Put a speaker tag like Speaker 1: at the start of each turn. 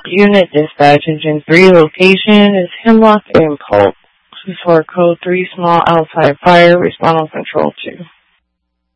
Speaker 1: Unit dispatch engine 3 location is Hemlock and Polk. For code 3 small outside fire, respond on control 2.